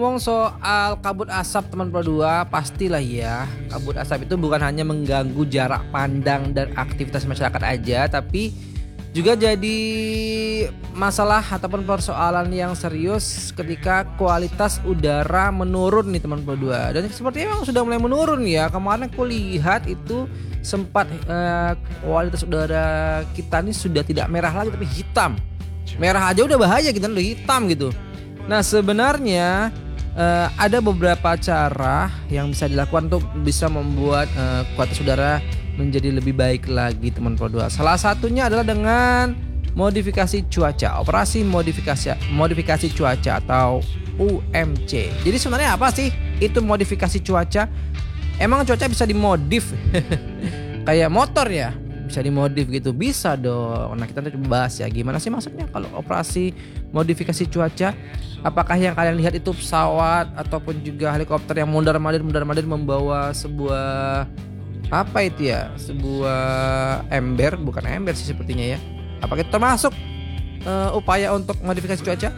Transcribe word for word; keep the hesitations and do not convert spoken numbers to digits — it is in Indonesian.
Ngomong soal kabut asap teman Pro dua, pastilah ya, kabut asap itu bukan hanya mengganggu jarak pandang dan aktivitas masyarakat aja, tapi juga jadi masalah ataupun persoalan yang serius ketika kualitas udara menurun nih teman Pro dua. Dan sepertinya memang sudah mulai menurun ya. Kemarin aku lihat itu sempat eh, kualitas udara kita ini sudah tidak merah lagi tapi hitam. Merah aja udah bahaya, kita udah hitam gitu. Nah sebenarnya Uh, ada beberapa cara yang bisa dilakukan untuk bisa membuat uh, kualitas udara menjadi lebih baik lagi teman Pro dua. Salah satunya adalah dengan modifikasi cuaca, operasi modifikasi modifikasi cuaca atau U M C. Jadi sebenarnya apa sih itu modifikasi cuaca? Emang cuaca bisa dimodif kayak motor ya? Bisa dimodif gitu, bisa dong. Nah kita nanti coba bahas ya gimana sih maksudnya kalau operasi modifikasi cuaca. Apakah yang kalian lihat itu pesawat ataupun juga helikopter yang mondar-mandir mondar-mandir membawa sebuah apa itu ya, sebuah ember, bukan ember sih sepertinya ya. Apakah itu termasuk uh, upaya untuk modifikasi cuaca?